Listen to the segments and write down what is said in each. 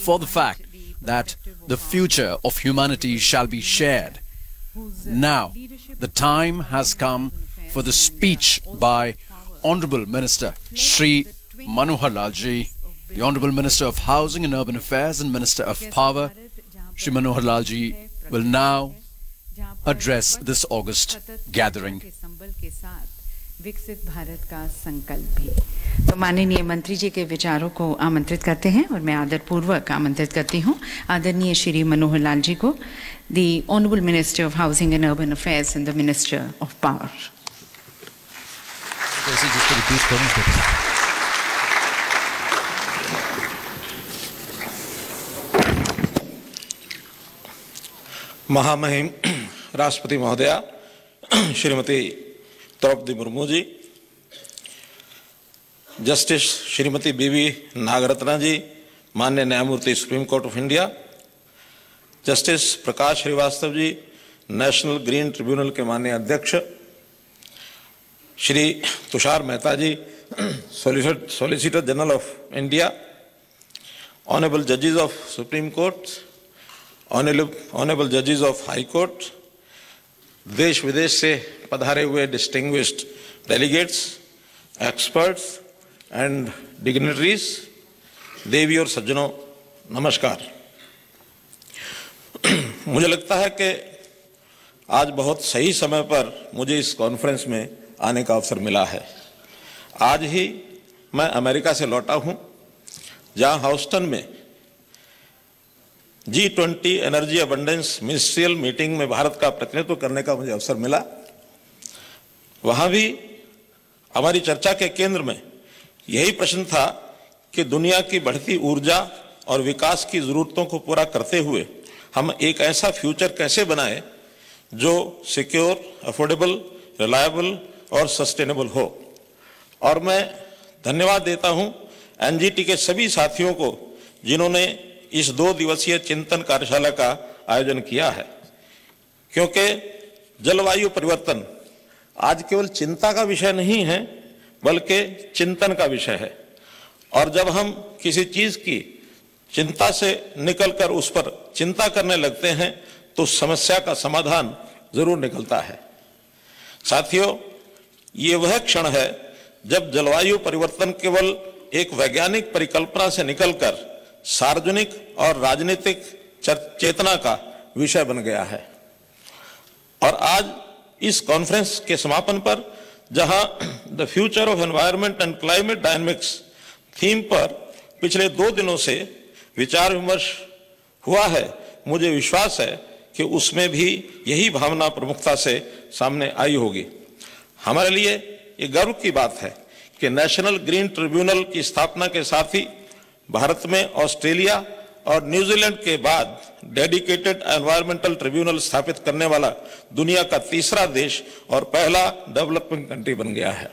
for the fact that the future of humanity shall be shared. Now, the time has come for the speech by Honorable Minister Shri Manohar Lal ji, the Honorable Minister of Housing and Urban Affairs and Minister of Power. Shri Manohar Lal ji will now address this August gathering. विकसित भारत का संकल्प भी। तो माननीय मंत्री जी के विचारों को आमंत्रित करते हैं और मैं आदरपूर्वक आमंत्रित करती हूं आदरणीय श्री मनोहर लाल जी को, the honourable minister of housing and urban affairs and the minister of power. महामहिम राष्ट्रपति महोदया श्रीमती द्रौपदी मुर्मू जी, जस्टिस श्रीमती बीवी नागरत्ना जी, माननीय न्यायमूर्ति supreme court of India, justice Prakash Srivastava ji, national green tribunal के माननीय अध्यक्ष, श्री तुषार मेहता जी, solicitor general of India, honourable जजेस ऑफ सुप्रीम कोर्ट, ऑनरेबल जजेस ऑफ हाई कोर्ट, देश विदेश से पधारे हुए distinguished delegates, experts and dignitaries, देवी और सज्जनों, नमस्कार। मुझे लगता है कि आज बहुत सही समय पर मुझे इस कॉन्फ्रेंस में आने का अवसर मिला है। आज ही मैं अमेरिका से लौटा हूं, जहां ह्यूस्टन में G20 energy abundance ministerial meeting में भारत का प्रतिनिधित्व करने का मुझे अवसर मिला। वहां भी हमारी चर्चा के केंद्र में यही प्रश्न था कि दुनिया की बढ़ती ऊर्जा और विकास की जरूरतों को पूरा करते हुए हम एक ऐसा फ्यूचर कैसे बनाएं जो सिक्योर, अफोर्डेबल, रिलायबल और सस्टेनेबल हो। और मैं धन्यवाद देता हूं एनजीटी के सभी साथियों को जिन्होंने इस 2 दिवसीय चिंतन कार्यशाला का आयोजन किया है, क्योंकि जलवायु परिवर्तन आज केवल चिंता का विषय नहीं है बल्कि चिंतन का विषय है। और जब हम किसी चीज की चिंता से निकलकर उस पर चिंता करने लगते हैं तो समस्या का समाधान जरूर निकलता है। साथियों, ये वह क्षण है जब जलवायु परिवर्तन केवल एक वैज्ञानिक परिकल्पना से निकलकर सार्वजनिक और राजनीतिक चेतना का विषय बन गया है। और आज इस कॉन्फ्रेंस के समापन पर जहां the future of environment and climate dynamics theme पर पिछले 2 दिनों से विचार विमर्श हुआ है, मुझे विश्वास है कि उसमें भी यही भावना प्रमुखता से सामने आई होगी। हमारे लिए ये गर्व की बात है कि नेशनल ग्रीन ट्रिब्यूनल की स्थापना के साथ ही भारत में ऑस्ट्रेलिया और न्यूजीलैंड के बाद डेडिकेटेड एनवायरमेंटल ट्रिब्यूनल स्थापित करने वाला दुनिया का तीसरा देश और पहला डेवलपिंग कंट्री बन गया है।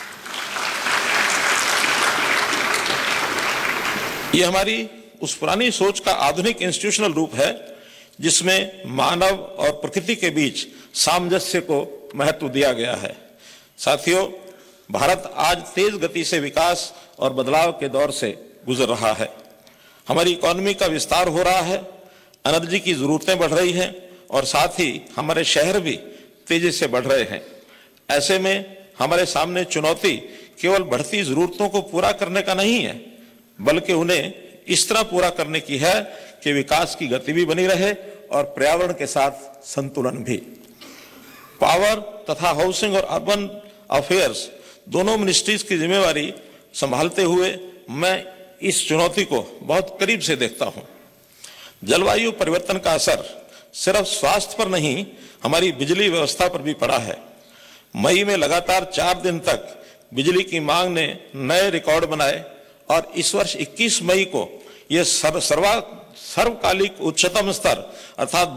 ये हमारी उस पुरानी सोच का आधुनिक इंस्टीट्यूशनल रूप है जिसमें मानव और प्रकृति के बीच सामंजस्य को महत्व दिया गया है। साथियों, भारत आज तेज गति से विकास और बदलाव के दौर से गुजर रहा है। हमारी इकोनॉमी का विस्तार हो रहा है, एनर्जी की जरूरतें बढ़ रही हैं और साथ ही हमारे शहर भी तेजी से बढ़ रहे हैं। ऐसे में हमारे सामने चुनौती केवल बढ़ती जरूरतों को पूरा करने का नहीं है बल्कि उन्हें इस तरह पूरा करने की है कि विकास की गति भी बनी रहे और पर्यावरण के साथ संतुलन भी। पावर तथा हाउसिंग और अर्बन अफेयर्स दोनों मिनिस्ट्रीज की जिम्मेवारी संभालते हुए मैं इस चुनौती को बहुत करीब से देखता हूं। जलवायु परिवर्तन का असर सिर्फ स्वास्थ्य पर नहीं, हमारी बिजली व्यवस्था पर भी पड़ा है। मई में लगातार 4 दिन तक बिजली की मांग ने नए रिकॉर्ड बनाए और इस वर्ष 21 मई को यह सर्वकालिक उच्चतम स्तर अर्थात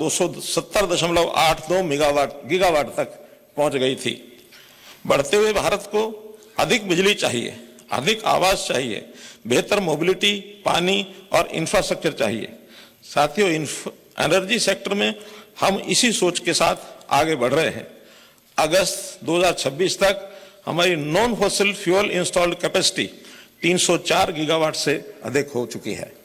270.82 गीगावाट तक पहुंच गई थी। बढ़ते हुए भारत को अधिक बिजली चाहिए, अधिक आवास चाहिए, बेहतर मोबिलिटी, पानी और इंफ्रास्ट्रक्चर चाहिए। साथियों, एनर्जी सेक्टर में हम इसी सोच के साथ आगे बढ़ रहे हैं। अगस्त 2026 तक हमारी non fossil fuel installed capacity 304 gigawatt से अधिक हो चुकी है।